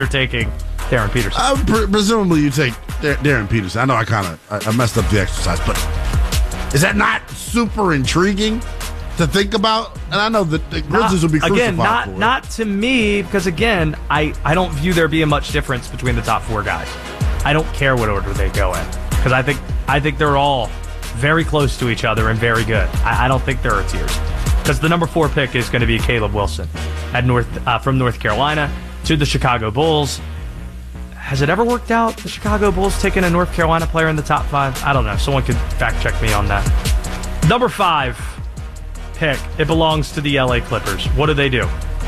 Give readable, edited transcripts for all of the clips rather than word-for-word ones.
you're taking Darren Peterson. Presumably you take Darren Peterson. I know I messed up the exercise, but is that not super intriguing to think about? And I know that the Grizzlies will be crucified for it. Not to me, because again, I don't view there being much difference between the top 4 guys. I don't care what order they go in, because I think they're all very close to each other and very good. I don't think there are tiers, because the number 4 pick is going to be Caleb Wilson from North Carolina to the Chicago Bulls. Has it ever worked out, the Chicago Bulls taking a North Carolina player in the top 5? I don't know. Someone could fact check me on that. Number 5 pick, it belongs to the LA Clippers. What do they do?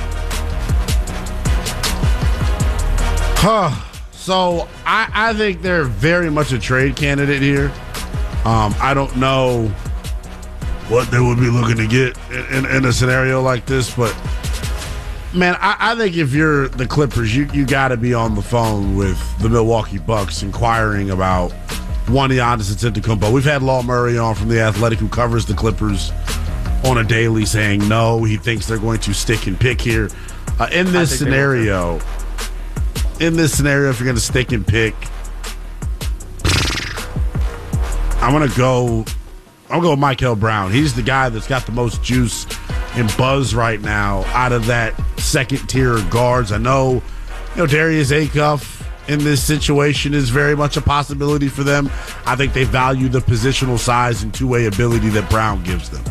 So I think they're very much a trade candidate here. I don't know what they would be looking to get in a scenario like this, but man, I think if you're the Clippers, you got to be on the phone with the Milwaukee Bucks inquiring about Giannis Antetokounmpo. We've had Law Murray on from The Athletic, who covers the Clippers on a daily, saying no, he thinks they're going to stick and pick here. In this scenario, if you're going to stick and pick, I'm going to go with Michael Brown. He's the guy that's got the most juice and buzz right now out of that second tier of guards. I know, Darius Acuff in this situation is very much a possibility for them. I think they value the positional size and two-way ability that Brown gives them.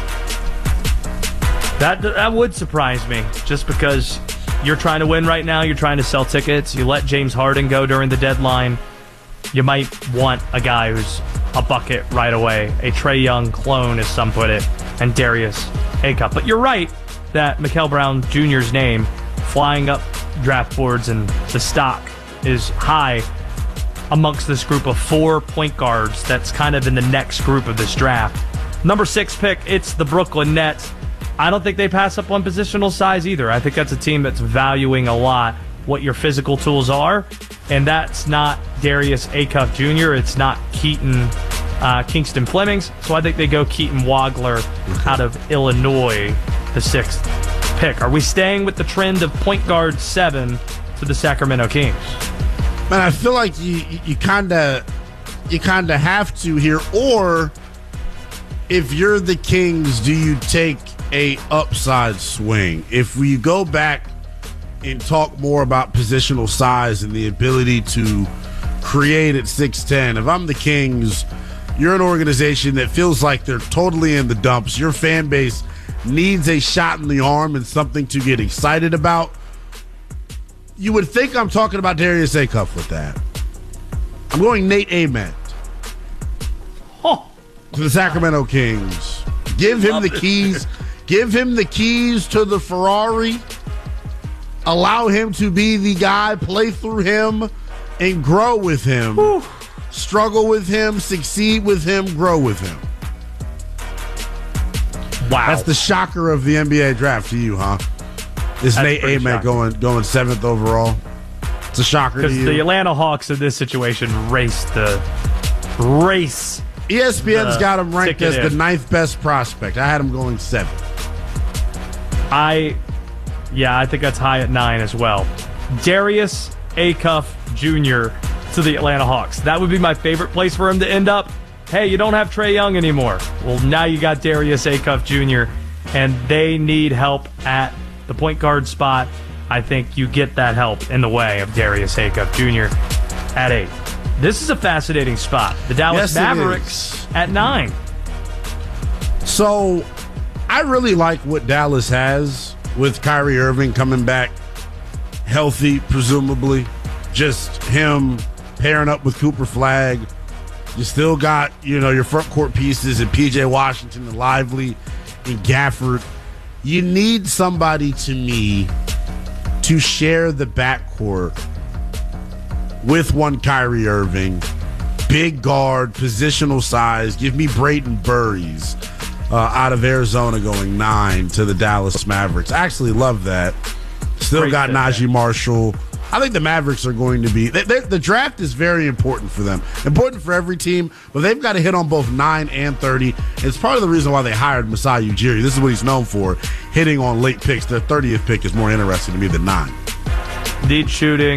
That would surprise me, just because you're trying to win right now. You're trying to sell tickets. You let James Harden go during the deadline. You might want a guy who's a bucket right away, a Trae Young clone, as some put it, and Darius Acuff. But you're right that Mikel Brown Jr.'s name flying up draft boards, and the stock is high amongst this group of 4 point guards that's kind of in the next group of this draft. Number 6 pick, it's the Brooklyn Nets. I don't think they pass up on positional size either. I think that's a team that's valuing a lot what your physical tools are, and that's not Darius Acuff Jr. It's not Kingston Flemings, so I think they go Keaton Wagler out of Illinois, the 6th pick. Are we staying with the trend of point guard 7 to the Sacramento Kings? Man, I feel like you kind of have to here, or if you're the Kings, do you take a upside swing? If we go back and talk more about positional size and the ability to create at 6'10", if I'm the Kings, you're an organization that feels like they're totally in the dumps. Your fan base needs a shot in the arm and something to get excited about. You would think I'm talking about Darius Acuff with that. I'm going Nate Ament to the Sacramento Kings. Give him the keys. Give him the keys to the Ferrari. Allow him to be the guy, play through him, and grow with him. Whew. Struggle with him, succeed with him, grow with him. Wow. That's the shocker of the NBA draft to you, huh? Is Nate Ament going 7th overall? It's a shocker to you. Because the Atlanta Hawks in this situation race. ESPN's got him ranked as the 9th best prospect. I had him going 7th. I think that's high at 9 as well. Darius Acuff Jr. to the Atlanta Hawks. That would be my favorite place for him to end up. Hey, you don't have Trae Young anymore. Well, now you got Darius Acuff Jr., and they need help at the point guard spot. I think you get that help in the way of Darius Acuff Jr. at 8. This is a fascinating spot. The Dallas Mavericks at 9. So I really like what Dallas has with Kyrie Irving coming back healthy, presumably. Just him pairing up with Cooper Flagg. You still got, your front court pieces and P.J. Washington and Lively and Gafford. You need somebody, to me, to share the backcourt with one Kyrie Irving. Big guard, positional size. Give me Braden Burries out of Arizona going 9 to the Dallas Mavericks. I actually love that. Still great got Najee Marshall. I think the Mavericks are going to be... the draft is very important for them. Important for every team, but they've got to hit on both 9 and 30. It's part of the reason why they hired Masai Ujiri. This is what he's known for, hitting on late picks. The 30th pick is more interesting to me than 9. Indeed shooting.